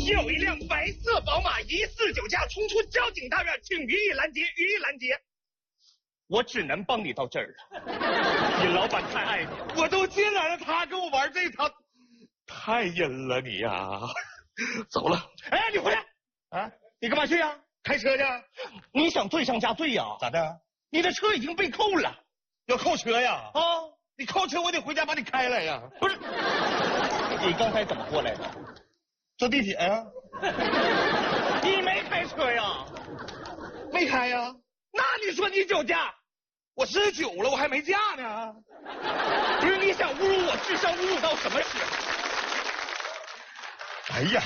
有一辆白色宝马疑似酒驾冲出交警大院，请予以拦截，予以拦截。我只能帮你到这儿了。你老板太爱你， 我都进来了，他跟我玩这套，太阴了你呀！走了。 哎，你回来啊！你干嘛去呀？开车去？你想罪上加罪呀？ 咋的？ 你的车已经被扣了， 要扣车呀？ 啊！ 你扣车，我得回家把你开来呀。 不是，你刚才怎么过来的？ 坐地铁呀？ 你没开车呀？ 没开呀？ 那你说你酒驾？ 我19了，我还没驾呢。 不是，你想侮辱我智商侮辱到什么时候？ 哎呀，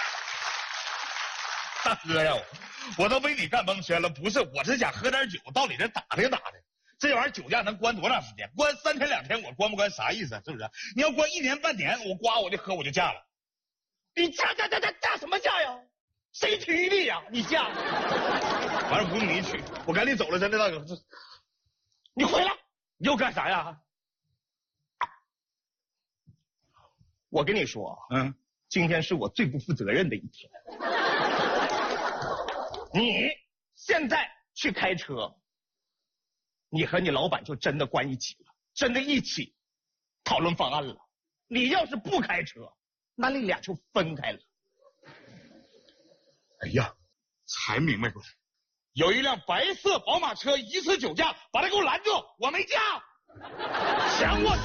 大哥呀，我都为你干蒙圈了。不是，我是想喝点酒，到你这打听打听。这玩意儿酒驾能关多长时间？关3天2天，我关不关啥意思？是不是？你要关1年半年，我就喝我就驾了。 你驾什么驾呀？谁提你呀？你驾？ 完了不用你去，我赶紧走了，真的大哥。 你回来，你又干啥呀？我跟你说，今天是我最不负责任的一天。你现在去开车，你和你老板就真的关一起了，真的一起讨论方案了。你要是不开车，那你俩就分开了。 哎呀，才明白过来，有一辆白色宝马车疑似酒驾，把他给我拦住，我没驾。 想我。